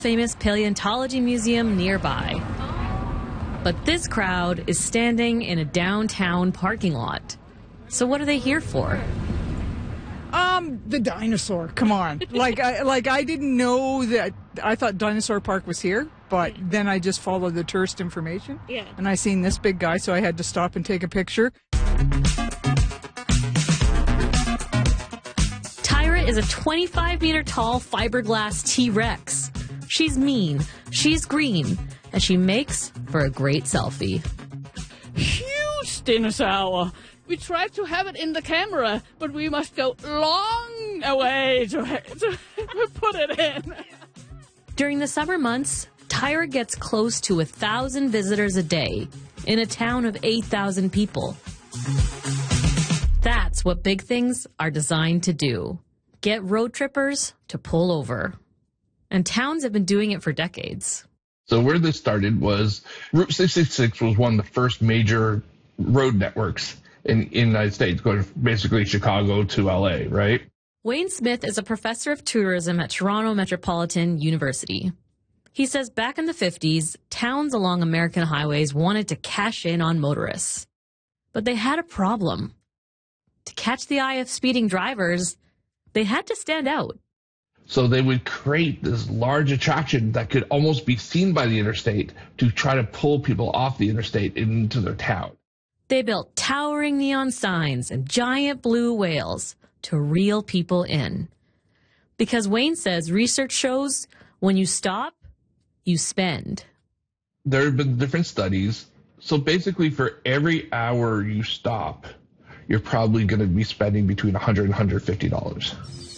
famous paleontology museum nearby. But this crowd is standing in a downtown parking lot. So what are they here for? The dinosaur. Come on. I didn't know that. I thought Dinosaur Park was here, but then I just followed the tourist information. Yeah. And I seen this big guy, so I had to stop and take a picture. Tyra is a 25-meter tall fiberglass T-Rex. She's mean, she's green, and she makes for a great selfie. Huge dinosaur. We tried to have it in the camera, but we must go long away to put it in. During the summer months, Tyra gets close to 1,000 visitors a day in a town of 8,000 people. That's what big things are designed to do. Get road trippers to pull over. And towns have been doing it for decades. So where this started was Route 666 was one of the first major road networks in the United States, going from basically Chicago to LA, right? Wayne Smith is a professor of tourism at Toronto Metropolitan University. He says back in the 50s, towns along American highways wanted to cash in on motorists. But they had a problem. To catch the eye of speeding drivers, they had to stand out. So they would create this large attraction that could almost be seen by the interstate to try to pull people off the interstate into their town. They built towering neon signs and giant blue whales to reel people in. Because Wayne says research shows when you stop, you spend. There have been different studies. So basically for every hour you stop, you're probably going to be spending between $100 and $150.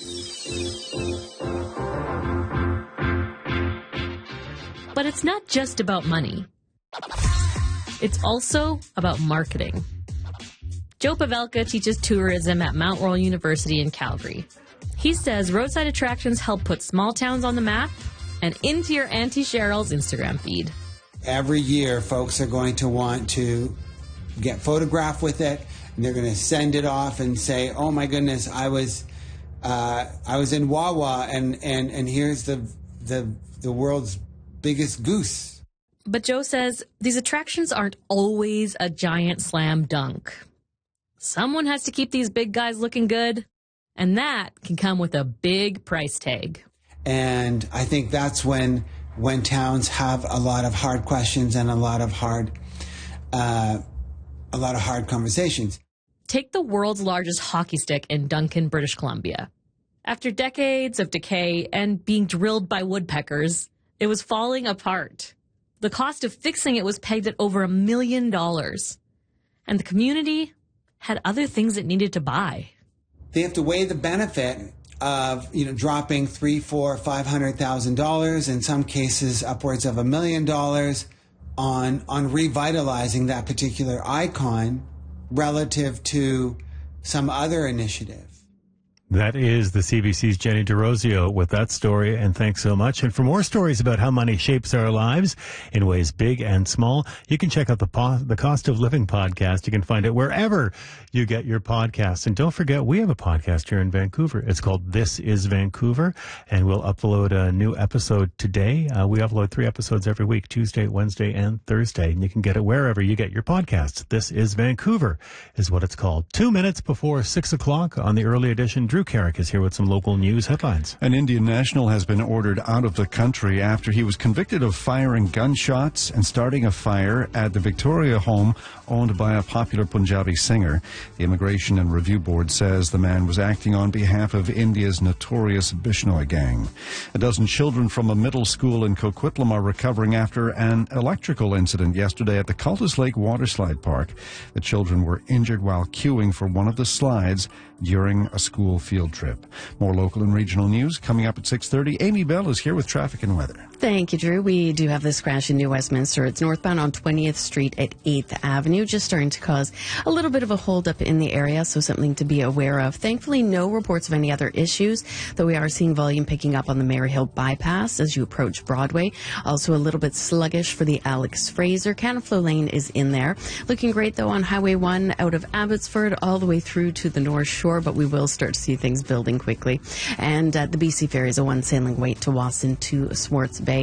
But it's not just about money. It's also about marketing. Joe Pavelka teaches tourism at Mount Royal University in Calgary. He says roadside attractions help put small towns on the map and into your Auntie Cheryl's Instagram feed. Every year, folks are going to want to get photographed with it, and they're going to send it off and say, "Oh my goodness, I was in Wawa, and here's the world's biggest goose." But Joe says these attractions aren't always a giant slam dunk. Someone has to keep these big guys looking good, and that can come with a big price tag. And I think that's when towns have a lot of hard questions and a lot of hard conversations. Take the world's largest hockey stick in Duncan, British Columbia. After decades of decay and being drilled by woodpeckers, it was falling apart. The cost of fixing it was pegged at over $1 million. And the community had other things it needed to buy. They have to weigh the benefit of, dropping $300,000, $400,000, $500,000, in some cases upwards of $1 million on revitalizing that particular icon relative to some other initiative. That is the CBC's Jenny DeRosio with that story, and thanks so much. And for more stories about how money shapes our lives in ways big and small, you can check out the Cost of Living podcast. You can find it wherever you get your podcasts. And don't forget, we have a podcast here in Vancouver. It's called This is Vancouver, and we'll upload a new episode today. We upload 3 episodes every week, Tuesday, Wednesday, and Thursday. And you can get it wherever you get your podcasts. This is Vancouver is what it's called. 2 minutes before 6 o'clock on the early edition. Drew Carrick is here with some local news headlines. An Indian national has been ordered out of the country after he was convicted of firing gunshots and starting a fire at the Victoria home owned by a popular Punjabi singer. The Immigration and Review Board says the man was acting on behalf of India's notorious Bishnoi gang. A dozen children from a middle school in Coquitlam are recovering after an electrical incident yesterday at the Cultus Lake Waterslide Park. The children were injured while queuing for one of the slides during a school field trip. More local and regional news coming up at 6:30. Amy Bell is here with traffic and weather. Thank you, Drew. We do have this crash in New Westminster. It's northbound on 20th Street at 8th Avenue, just starting to cause a little bit of a holdup in the area, so something to be aware of. Thankfully, no reports of any other issues, though we are seeing volume picking up on the Maryhill bypass as you approach Broadway. Also a little bit sluggish for the Alex Fraser. Canaflow Lane is in there. Looking great, though, on Highway 1 out of Abbotsford all the way through to the North Shore, but we will start to see things building quickly. And the BC Ferry is a one sailing wait to Wasson to Swartz Bay.